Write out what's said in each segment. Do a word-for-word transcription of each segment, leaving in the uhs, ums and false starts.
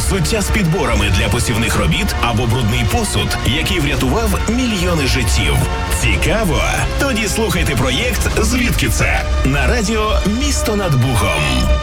взуття з підборами для посівних робіт або брудний посуд, який врятував мільйони життів. Цікаво? Тоді слухайте проєкт «Звідки це?» на радіо «Місто над Богом».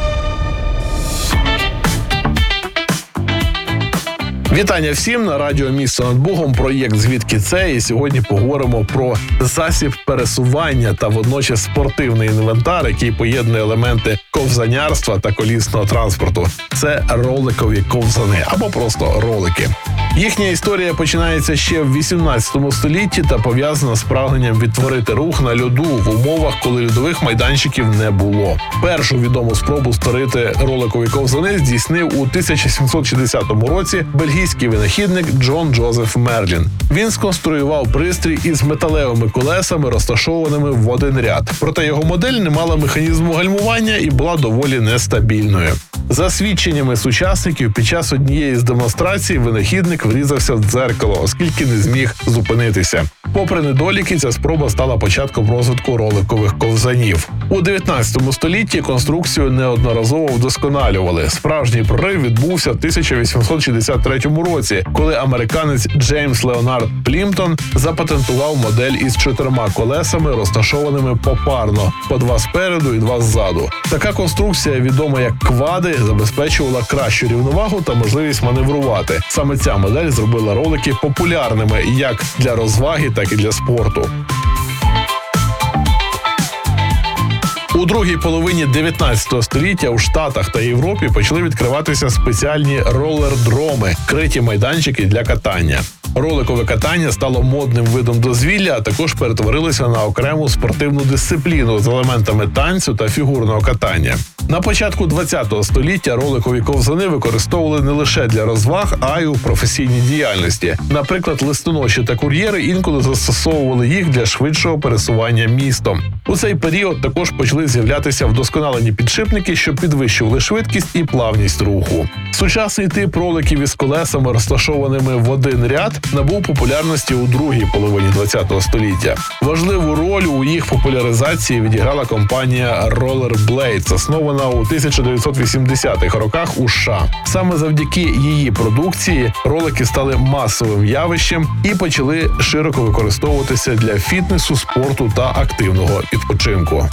Вітання всім на радіо «Місто над Богом», проєкт «Звідки це?». І сьогодні поговоримо про засіб пересування та водночас спортивний інвентар, який поєднує елементи ковзанярства та колісного транспорту. Це роликові ковзани або просто ролики. Їхня історія починається ще в вісімнадцятому столітті та пов'язана з прагненням відтворити рух на льоду в умовах, коли льодових майданчиків не було. Першу відому спробу створити роликові ковзани здійснив у тисяча сімсот шістдесятому році бельгійський винахідник Джон Джозеф Мерлін. Він сконструював пристрій із металевими колесами, розташованими в один ряд. Проте його модель не мала механізму гальмування і була доволі нестабільною. За свідченнями сучасників, під час однієї з демонстрацій винахідник врізався в дзеркало, оскільки не зміг зупинитися. Попри недоліки, ця спроба стала початком розвитку роликових ковзанів. У дев'ятнадцятому столітті конструкцію неодноразово вдосконалювали. Справжній прорив відбувся в тисяча вісімсот шістдесят третьому році, коли американець Джеймс Леонард Плімптон запатентував модель із чотирма колесами, розташованими попарно, по два спереду і два ззаду. Така конструкція, відома як квади, забезпечувала кращу рівновагу та можливість маневрувати. Саме ця модель зробила ролики популярними як для розваги, так і для спорту. У другій половині дев'ятнадцятого століття у Штатах та Європі почали відкриватися спеціальні ролердроми – криті майданчики для катання. Роликове катання стало модним видом дозвілля, а також перетворилося на окрему спортивну дисципліну з елементами танцю та фігурного катання. На початку ХХ століття роликові ковзани використовували не лише для розваг, а й у професійній діяльності. Наприклад, листоноші та кур'єри інколи застосовували їх для швидшого пересування містом. У цей період також почали з'являтися вдосконалені підшипники, що підвищували швидкість і плавність руху. Сучасний тип роликів із колесами, розташованими в один ряд, набув популярності у другій половині ХХ століття. Важливу роль у їх популяризації відіграла компанія Rollerblade, заснована у тисяча дев'ятсот вісімдесятих роках у США. Саме завдяки її продукції ролики стали масовим явищем і почали широко використовуватися для фітнесу, спорту та активного відпочинку.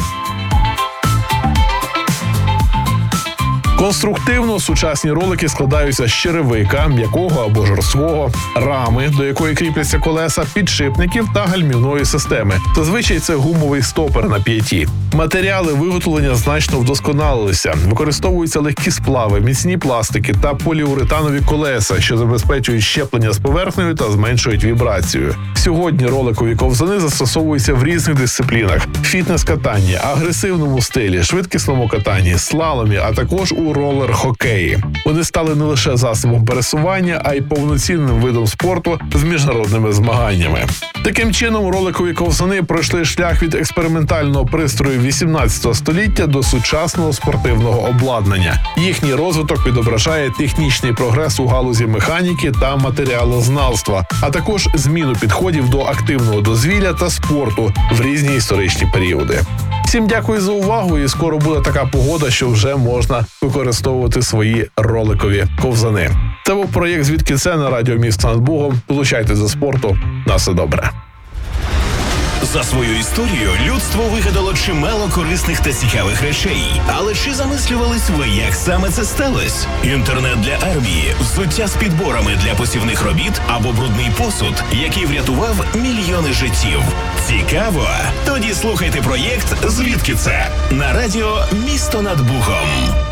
Конструктивно сучасні ролики складаються з черевика, м'якого або жорсткого, рами, до якої кріпляться колеса, підшипників та гальмівної системи. Зазвичай це гумовий стопер на п'яті. Матеріали виготовлення значно вдосконалилися. Використовуються легкі сплави, міцні пластики та поліуретанові колеса, що забезпечують щеплення з поверхнею та зменшують вібрацію. Сьогодні роликові ковзани застосовуються в різних дисциплінах – фітнес-катанні, агресивному стилі, швидкісному катанні, слаломі, а також у ролер-хокеї. Вони стали не лише засобом пересування, а й повноцінним видом спорту з міжнародними змаганнями. Таким чином, роликові ковзани пройшли шлях від експериментального пристрою вісімнадцятого століття до сучасного спортивного обладнання. Їхній розвиток відображає технічний прогрес у галузі механіки та матеріалознавства, а також зміну підходів до активного дозвілля та спорту в різні історичні періоди. Всім дякую за увагу, і скоро буде така погода, що вже можна використовувати свої роликові ковзани. Це був проєкт «Звідки це?» на радіо «Місто над Богом». Долучайтесь до спорту. На все добре. За свою історію людство вигадало чимало корисних та цікавих речей. Але чи замислювались ви, як саме це сталося? Інтернет для армії, взуття з підборами для посівних робіт або брудний посуд, який врятував мільйони життів. Цікаво? Тоді слухайте проєкт «Звідки це?» на радіо «Місто над Богом».